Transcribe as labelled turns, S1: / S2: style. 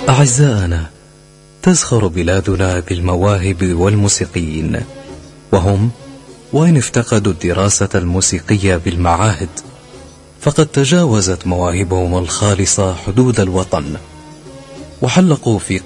S1: أعزائنا، تزخر بلادنا بالمواهب والموسيقيين، وهم وإن افتقدوا الدراسة الموسيقية بالمعاهد فقد تجاوزت مواهبهم الخالصة حدود الوطن، وحلقوا في